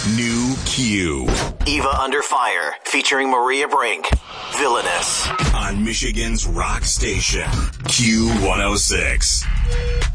New Q. Eva Under Fire, featuring Maria Brink. Villainous. On Michigan's rock station, Q106.